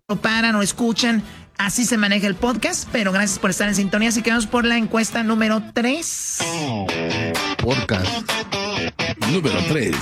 no paran o escuchan. Así se maneja el podcast, pero gracias por estar en sintonía. Así que vamos por la encuesta número 3. Podcast número 3.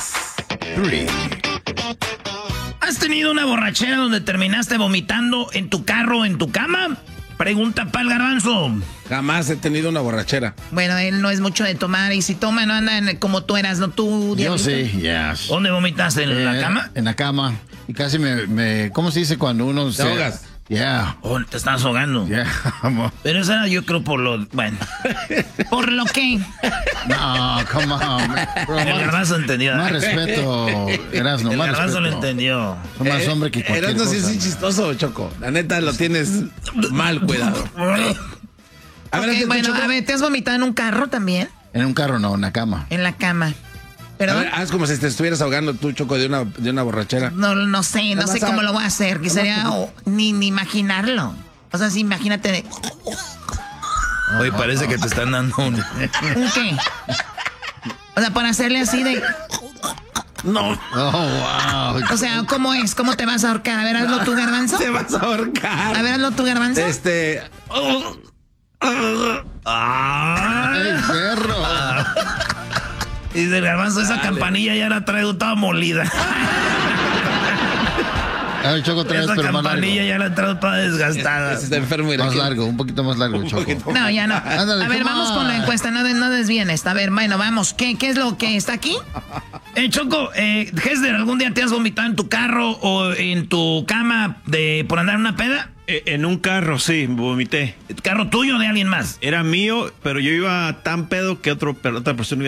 ¿Has tenido una borrachera donde terminaste vomitando en tu carro o en tu cama? Pregunta para el Garbanzo. Jamás he tenido una borrachera. Bueno, él no es mucho de tomar, y si toma no anda como tú eras, ¿no? Tú, Yo Diablito. sí, yes. ¿Dónde vomitaste? ¿En la cama? En la cama. Y casi me ¿cómo se dice cuando uno ¿Te ahogas? Yeah. Oh, te estás ahogando. Yeah. Pero eso era, yo creo, por lo... Bueno. ¿Por lo qué? No, come on. Bro, El Garbanzo entendió. Más respeto, Erasmo, El más Garbanzo lo respeto. entendió. Son más hombre que cualquier Erasmo sí cosa. es chistoso, Choco. La neta lo tienes mal cuidado. A ver, Ok, bueno, a ver, ¿te has vomitado en un carro también? En un carro no, en la cama. En la cama. A ¿Perdón? ver, haz como si te estuvieras ahogando tú, Choco, de una borrachera. No sé cómo lo voy a hacer. Que sería ni imaginarlo. O sea, sí, imagínate. Oye, parece que te están dando un... ¿Un qué? O sea, para hacerle así de... No. Oh, wow. O sea, ¿cómo es? ¿Cómo te vas a ahorcar? A ver, hazlo tú, Garbanzo. Te vas a ahorcar. A ver, hazlo tú, Garbanzo. ¡Ay, perro! Dice el Garbanzo, esa campanilla ya la traigo toda molida. A ver, Choco, traes, Esa pero más largo. campanilla ya la traigo toda desgastada. Está enfermo. Mira, Más aquí. largo, un poquito más largo, Choco. No, ya no. Ándale, A ver, come vamos on. con la encuesta, no desvíen esta. A ver, bueno, vamos. ¿Qué es lo que está aquí? Choco, Hesder, ¿algún día te has vomitado en tu carro o en tu cama por andar en una peda? En un carro, sí, vomité. ¿Carro tuyo o de alguien más? Era mío, pero yo iba tan pedo que otra persona iba